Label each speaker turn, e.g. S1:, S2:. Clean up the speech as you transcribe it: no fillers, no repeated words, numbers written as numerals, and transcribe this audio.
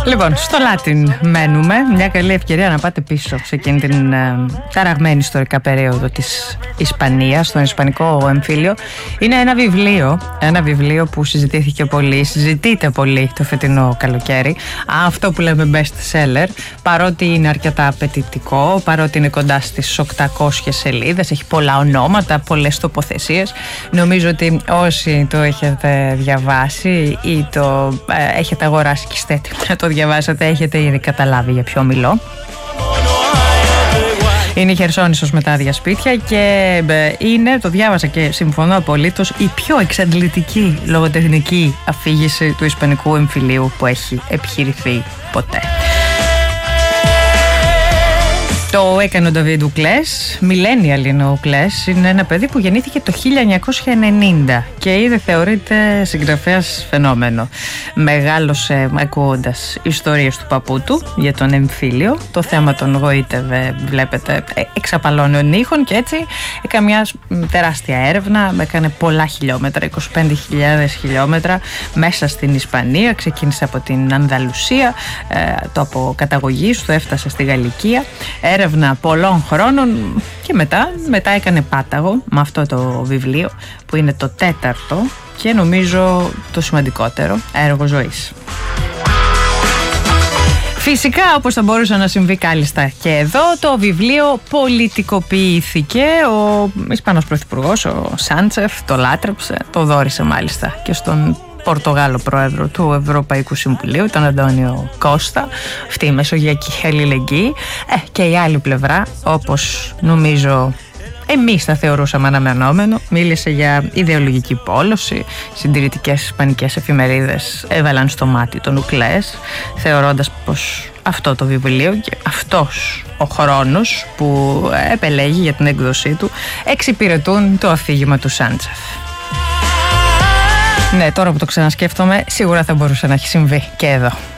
S1: Λοιπόν, στο Λάτιν μένουμε. Μια καλή ευκαιρία να πάτε πίσω σε εκείνη την ταραγμένη ιστορικά περίοδο της Ισπανίας, στον Ισπανικό εμφύλιο. Είναι ένα βιβλίο που συζητείται πολύ το φετινό καλοκαίρι. Αυτό που λέμε best seller, παρότι είναι αρκετά απαιτητικό, παρότι είναι κοντά στις 800 σελίδες, έχει πολλά ονόματα, πολλές τοποθεσίες. Νομίζω ότι όσοι το έχετε διαβάσει ή το έχετε αγοράσει και είστε έτοιμοι να το διαβάσετε, έχετε ήδη καταλάβει για ποιο μιλώ. Είναι η Χερσόνησος με τα άδεια σπίτια και είναι, το διάβασα και συμφωνώ απολύτως, η πιο εξαντλητική λογοτεχνική αφήγηση του Ισπανικού εμφυλίου που έχει επιχειρηθεί ποτέ. Το έκανε ο Νταβίντ Ουκλές, millennial είναι ο Ουκλές, είναι ένα παιδί που γεννήθηκε το 1990 και ήδη θεωρείται συγγραφέας φαινόμενο. Μεγάλωσε ακούγοντας ιστορίες του παππού του για τον εμφύλιο, το θέμα τον γοήτευε, βλέπετε, εξαπαλώνων ήχων και έτσι έκανε μια τεράστια έρευνα, έκανε πολλά χιλιόμετρα, 25.000 χιλιόμετρα μέσα στην Ισπανία, ξεκίνησε από την Ανδαλουσία, το από καταγωγής του έφτασε στη Γαλλικία, έρευνα πολλών χρόνων και μετά έκανε πάταγο με αυτό το βιβλίο που είναι το 4ο και νομίζω το σημαντικότερο έργο ζωής. Φυσικά, όπως θα μπορούσε να συμβεί κάλλιστα και εδώ, το βιβλίο πολιτικοποιήθηκε. Ο Ισπανός Πρωθυπουργός, ο Σάντσεφ, το λάτρεψε, το δώρισε μάλιστα και στον Πορτογάλο πρόεδρο του Ευρωπαϊκού Συμβουλίου, τον Αντώνιο Κώστα. Αυτή η μεσογειακή αλληλεγγύη. Και η άλλη πλευρά, όπως νομίζω εμείς θα θεωρούσαμε αναμενόμενο, μίλησε για ιδεολογική πόλωση. Συντηρητικές ισπανικές εφημερίδες έβαλαν στο μάτι τον Ουκλές, θεωρώντας πως αυτό το βιβλίο και αυτός ο χρόνος που επελέγει για την έκδοσή του εξυπηρετούν το αφήγημα του Σάντσεφ. Ναι, τώρα που το ξανασκέφτομαι, σίγουρα θα μπορούσε να έχει συμβεί και εδώ.